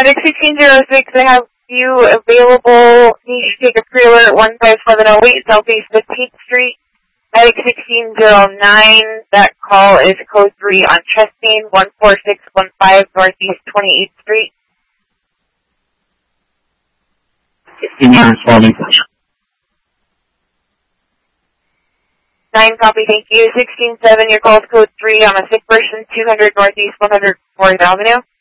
Medic 1606, I have you available. Need to take a pre-alert 15708 Southeast 15th Street. Medic 1609, that call is code 3 on Chastain, 14615 Northeast 28th Street. 16 responding. 9 copy, thank you. 167, your call is code 3 on a sick person, 200 Northeast 104th Avenue.